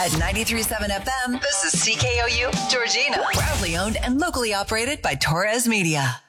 At 93.7 FM, this is CKOU Georgina. Proudly owned and locally operated by Torres Media.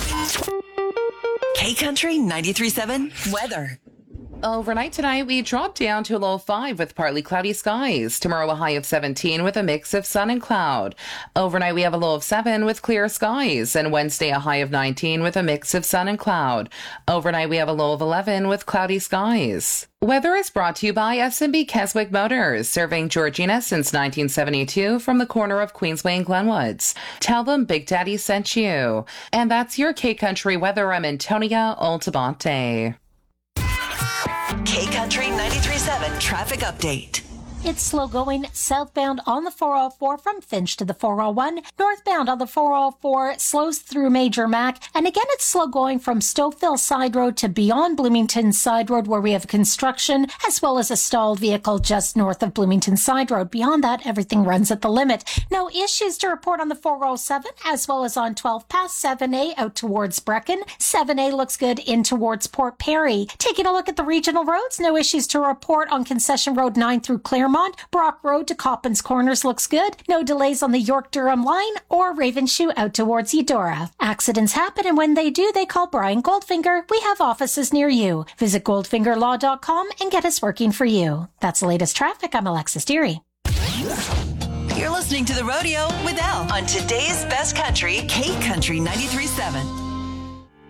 K-Country 93.7 weather. Overnight tonight, we drop down to a low of 5 with partly cloudy skies. Tomorrow, a high of 17 with a mix of sun and cloud. Overnight, we have a low of 7 with clear skies. And Wednesday, a high of 19 with a mix of sun and cloud. Overnight, we have a low of 11 with cloudy skies. Weather is brought to you by S&B Keswick Motors, serving Georgina since 1972 from the corner of Queensway and Glenwoods. Tell them Big Daddy sent you. And that's your K-Country weather. I'm Antonia Altabante. K-Country 93.7 traffic update. It's slow going southbound on the 404 from Finch to the 401. Northbound on the 404 slows through Major Mac. And again, it's slow going from Stouffville Side Road to beyond Bloomington Side Road, where we have construction, as well as a stalled vehicle just north of Bloomington Side Road. Beyond that, everything runs at the limit. No issues to report on the 407, as well as on 12 past 7A out towards Brecken. 7A looks good in towards Port Perry. Taking a look at the regional roads, no issues to report on Concession Road 9 through Claremont. Brock Road to Coppins Corners looks good. No delays on the York-Durham line or Ravenshoe out towards Eudora. Accidents happen, and when they do, they call Brian Goldfinger. We have offices near you. Visit goldfingerlaw.com and get us working for you. That's the latest traffic. I'm Alexis Deary. You're listening to The Rodeo with Elle on today's best country, K-Country 93.7.